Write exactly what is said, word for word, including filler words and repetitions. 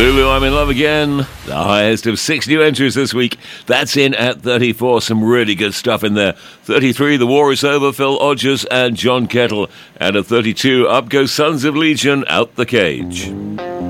Lulu, I'm in Love Again. The highest of six new entries this week. That's in at thirty-four. Some really good stuff in there. thirty-three, The War Is Over, Phil Odgers and John Kettle. And at thirty-two, up goes Sons of Legion, Out the Cage.